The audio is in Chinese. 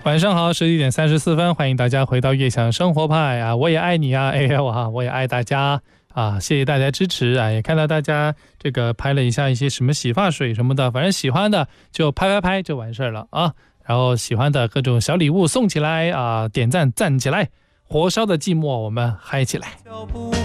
晚上好，11点34分，欢迎大家回到悦享生活派啊！我也爱你啊，哎呀，我也爱大家啊！谢谢大家支持啊！也看到大家这个拍了一下一些什么洗发水什么的，反正喜欢的就拍就完事儿了啊！然后喜欢的各种小礼物送起来啊，点赞赞起来，火烧的寂寞我们嗨起来。